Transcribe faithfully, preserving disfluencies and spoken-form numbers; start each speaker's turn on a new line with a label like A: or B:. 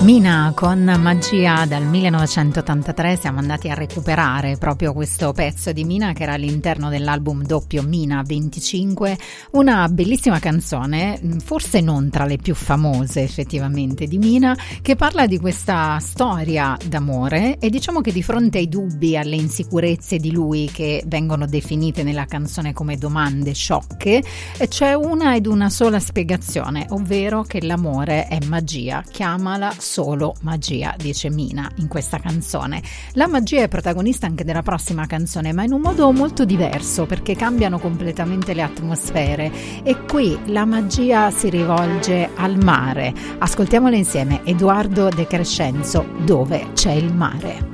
A: Mina con Magia dal millenovecentottantatré. Siamo andati a recuperare proprio questo pezzo di Mina che era all'interno dell'album doppio Mina venticinque, una bellissima canzone, forse non tra le più famose effettivamente di Mina, che parla di questa storia d'amore e diciamo che di fronte ai dubbi, alle insicurezze di lui che vengono definite nella canzone come domande sciocche, c'è una ed una sola spiegazione, ovvero che l'amore è magia, chiamala solo magia, dice Mina in questa canzone. La magia è protagonista anche della prossima canzone, ma in un modo molto diverso, perché cambiano completamente le atmosfere e qui la magia si rivolge al mare. Ascoltiamola insieme, Edoardo De Crescenzo, Dove c'è il mare.